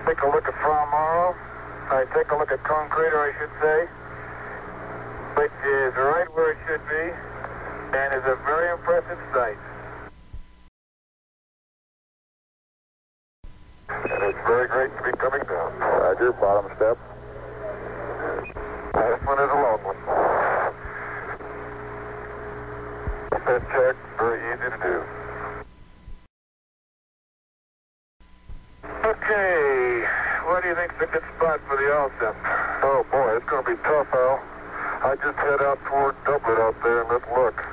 Take a look at Falmaro. Take a look at Cone Crater, I should say, which is right where it should be, and is a very impressive sight. And it's very great to be coming down. Roger, bottom step. This one is a long one. Set check, very easy to do. Okay, what do you think's a good spot for the LSEP? Oh boy, it's going to be tough, Al. I just head out toward Dublin out there and let's look.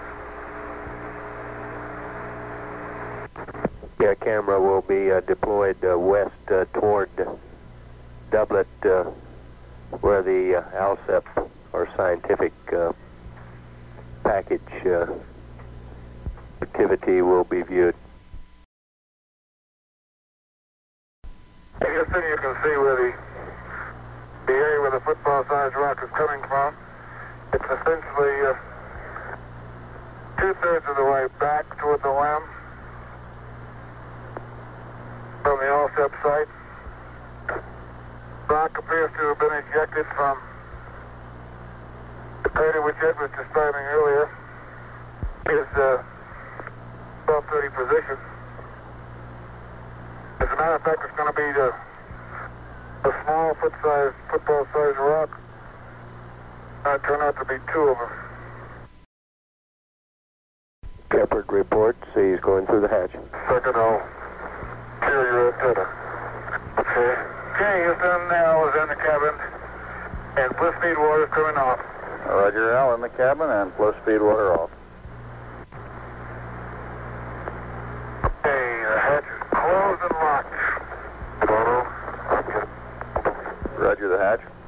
Yeah, camera will be deployed west toward Dublin, where the ALSEP or scientific package activity will be viewed. I guess then you can see where the area where the football-sized rock is coming from. It's essentially two-thirds of the way back toward the LEM from the ALSEP site. Rock appears to have been ejected from the crater which Ed was describing earlier. His 1230 position. As a matter of fact, it's going to be a small football-sized rock. Turn out to be two of them. Shepard reports he's going through the hatch. Second, I'll clear your antenna. Okay. Okay, Houston, Al is in the cabin, and bliss speed water is coming off. Roger, Al in the cabin and flow speed water off. Okay, the hatch is closed and locked. Roger the hatch.